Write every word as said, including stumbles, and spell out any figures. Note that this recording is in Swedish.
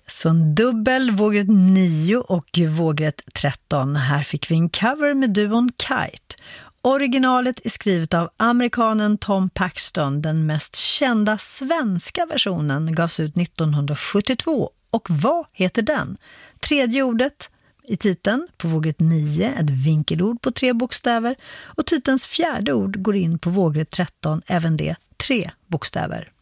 Så en dubbel, vågrätt nio och vågrätt tretton. Här fick vi en cover med duon Kite. Originalet är skrivet av amerikanen Tom Paxton. Den mest kända svenska versionen gavs ut nittonhundrasjuttiotvå. Och vad heter den? Tredje ordet i titeln på vågrätt nio, ett vinkelord på tre bokstäver. Och titelns fjärde ord går in på vågrätt tretton, även det tre bokstäver.